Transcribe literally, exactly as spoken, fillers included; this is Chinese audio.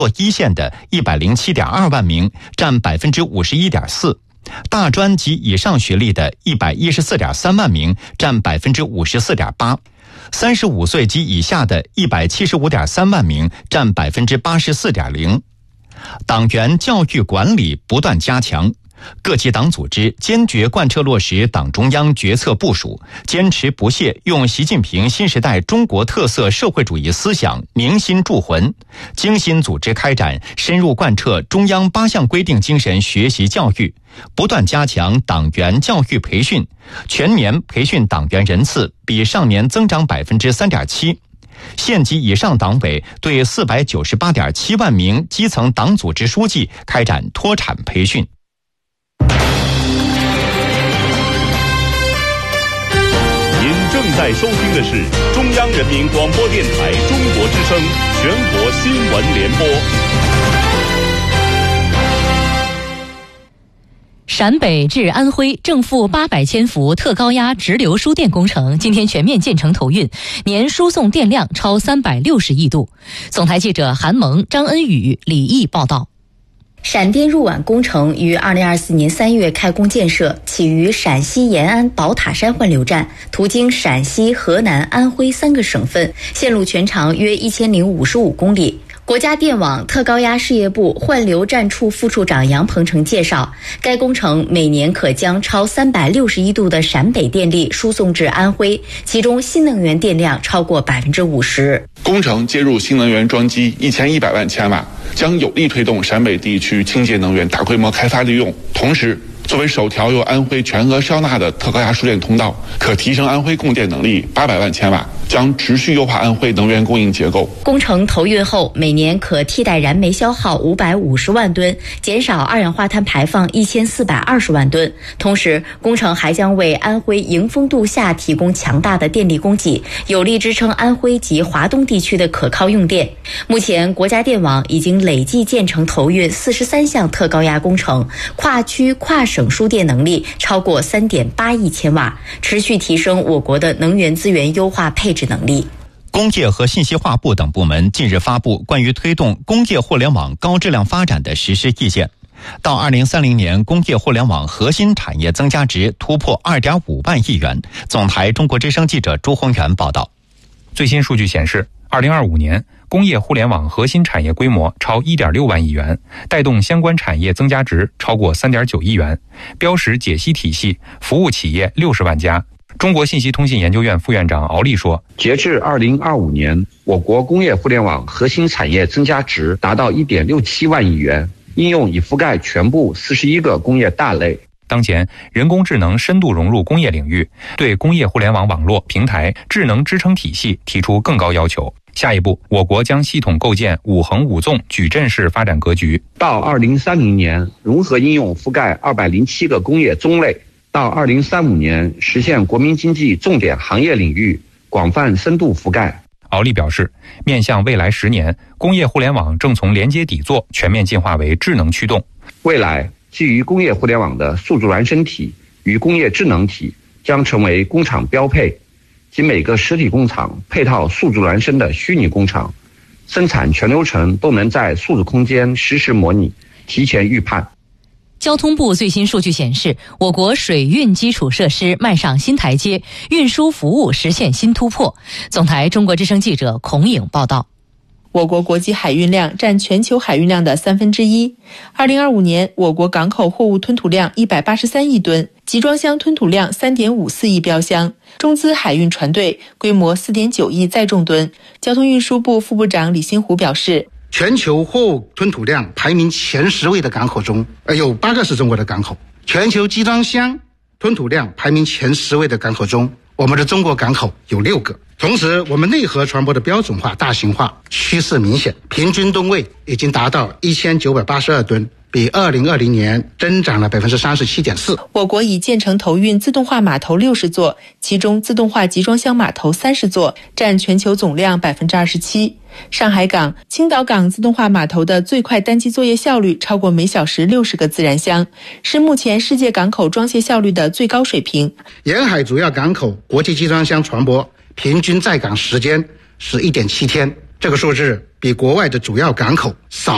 一线的一百零七点二万名，占百分之五十一点四；大专及以上学历的一百一十四点三万名，占百分之五十四点八；三十五岁及以下的一百七十五点三万名，占百分之八十四点零。党员教育管理不断加强。各级党组织坚决贯彻落实党中央决策部署，坚持不懈用习近平新时代中国特色社会主义思想铭心铸魂，精心组织开展深入贯彻中央八项规定精神学习教育，不断加强党员教育培训，全年培训党员人次比上年增长百分之三点七。县级以上党委对四百九十八点七万名基层党组织书记开展脱产培训。 正在收听的是中央人民广播电台中国之声全国新闻联播。 陕北至安徽正负八百千伏特高压直流输电工程今天全面建成投运，年输送电量超三百六十亿度。总台记者韩萌、张恩宇、李毅报道。 陕电入皖工程于二零二四年三月开工建设，起于陕西延安宝塔山换流站，途经陕西、河南、安徽三个省份，线路全长约一千零五十五公里。国家电网特高压事业部换流站处副处长杨鹏程介绍，该工程每年可将超三百六十一度的陕北电力输送至安徽，其中新能源电量超过百分之五十。 工程接入新能源装机一千一百万千瓦，将有力推动陕北地区清洁能源大规模开发利用。同时，作为首条由安徽全额销纳的特高压输电通道，可提升安徽供电能力八百万千瓦，将持续优化安徽能源供应结构。 工程投运后，每年可替代燃煤消耗五百五十万吨，减少二氧化碳排放一千四百二十万吨。同时，工程还将为安徽迎风度夏提供强大的电力供给，有力支撑安徽及华东地区的可靠用电。目前，国家电网已经累计建成投运四十三项特高压工程，跨区跨省输电能力超过三点八亿千瓦，持续提升我国的能源资源优化配置能力。 工业和信息化部等部门近日发布关于推动工业互联网高质量发展的实施意见，到二零三零年，工业互联网核心产业增加值突破二点五万亿元。总台中国之声记者朱宏元报道。 最新数据显示，二零二五年工业互联网核心产业规模超 一点六万亿元，带动相关产业增加值超过 三点九亿元，标识解析体系服务企业六十万家。中国信息通信研究院副院长敖立说， 截至二零二五年，我国工业互联网核心产业增加值达到 一点六七万亿元，应用已覆盖全部四十一个工业大类。 当前，人工智能深度融入工业领域，对工业互联网网络、平台、智能支撑体系提出更高要求。下一步，我国将系统构建五横五纵矩阵式发展格局。 到二零三零年，融合应用覆盖二百零七个工业宗类；到二零三五年，实现国民经济重点行业领域广泛深度覆盖。 敖立表示，面向未来十年，工业互联网正从连接底座全面进化为智能驱动。 未来，基于工业互联网的数字孪生体与工业智能体将成为工厂标配，即每个实体工厂配套数字孪生的虚拟工厂，生产全流程都能在数字空间实时模拟，提前预判。 交通部最新数据显示，我国水运基础设施迈上新台阶，运输服务实现新突破。总台中国之声记者孔颖报道。 我国国际海运量占全球海运量的三分之一。二零二五年，我国港口货物吞吐量一百八十三亿吨，集装箱吞吐量三点五四亿标箱，中资海运船队规模四点九亿载重吨。交通运输部副部长李新湖表示， 全球货物吞吐量排名前十位的港口中，有八个是中国的港口；全球集装箱吞吐量排名前十位的港口中，我们的中国港口有六个。同时，我们内河船舶的标准化、大型化趋势明显，平均吨位已经达到一千九百八十二吨，比二零二零年增长了百分之三十七点四。 我国已建成投运自动化码头六十座，其中自动化集装箱码头三十座，占全球总量百分之二十七。上海港、青岛港自动化码头的最快单机作业效率超过每小时六十个自然箱，是目前世界港口装卸效率的最高水平。 沿海主要港口国际集装箱船舶平均在港时间是 一点七天，这个数字比国外的主要港口少